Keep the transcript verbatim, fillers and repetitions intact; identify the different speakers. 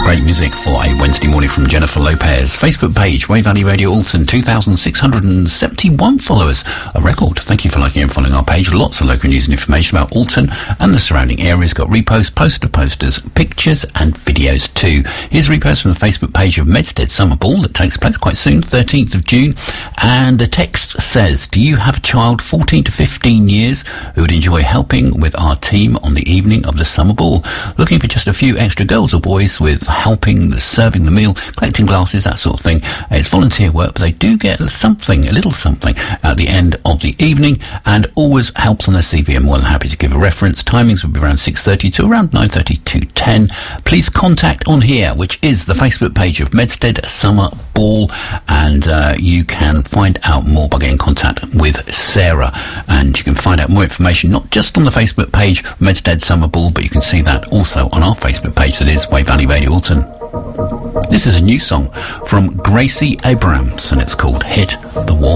Speaker 1: Great music for a Wednesday morning from Jennifer Lopez. Facebook page, Way Valley Radio Alton, two thousand six hundred seventy-one followers. A record. Thank you for liking and following our page. Lots of local news and information about Alton and the surrounding areas. Got reposts, poster posters, pictures and videos too. Here's a repost from the Facebook page of Medstead Summer Ball that takes place quite soon, thirteenth of June. And the text says, do you have a child fourteen to fifteen years who would enjoy helping with our team on the evening of the Summer Ball? Looking for just a few extra girls or boys with helping, the serving the meal, collecting glasses, that sort of thing. It's volunteer work, but they do get something, a little something at the end of the evening, and always helps on their C V. I'm more than happy to give a reference. Timings will be around six thirty to around nine thirty to ten. Please contact on here, which is the Facebook page of Medstead Summer Ball, and uh, you can find out more by getting in contact with Sarah. And you can find out more information not just on the Facebook page Medstead Summer Ball, but you can see that also on our Facebook page, that is Way Valley Radio Alton. This is a new song from Gracie Abrams, and it's called Hit the Wall.